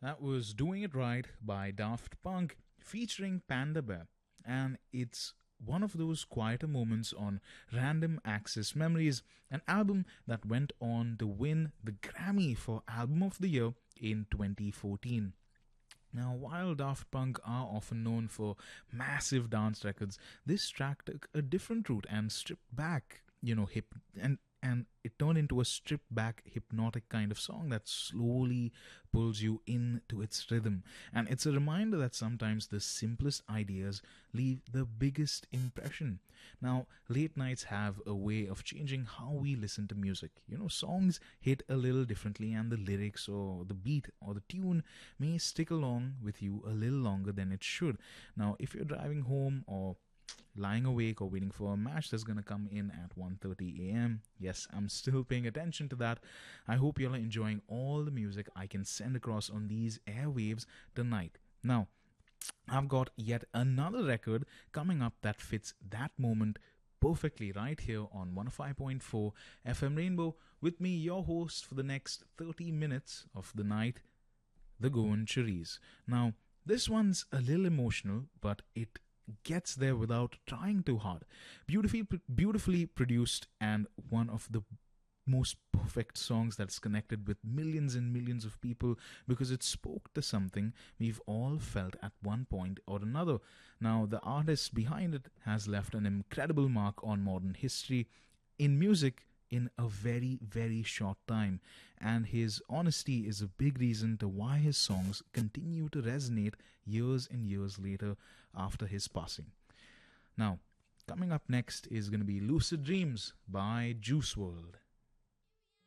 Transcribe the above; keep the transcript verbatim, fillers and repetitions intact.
That was Doing It Right by Daft Punk featuring Panda Bear. And it's one of those quieter moments on Random Access Memories, an album that went on to win the Grammy for Album of the Year in twenty fourteen. Now, while Daft Punk are often known for massive dance records, this track took a different route and stripped back, you know, hip and and it turned into a stripped back hypnotic kind of song that slowly pulls you into its rhythm. And it's a reminder that sometimes the simplest ideas leave the biggest impression. Now, late nights have a way of changing how we listen to music. You know, songs hit a little differently, and the lyrics or the beat or the tune may stick along with you a little longer than it should. Now, if you're driving home or lying awake or waiting for a match that's going to come in at one thirty a.m. Yes, I'm still paying attention to that. I hope you're enjoying all the music I can send across on these airwaves tonight. Now, I've got yet another record coming up that fits that moment perfectly right here on one oh five point four F M Rainbow with me, your host for the next thirty minutes of the night, the Goan Cherise. Now, this one's a little emotional, but it gets there without trying too hard. Beautifully, beautifully produced, and one of the most perfect songs that's connected with millions and millions of people because it spoke to something we've all felt at one point or another. Now, the artist behind it has left an incredible mark on modern history in music in a very, very short time. And his honesty is a big reason to why his songs continue to resonate years and years later after his passing. Now, coming up next is going to be Lucid Dreams by Juice world.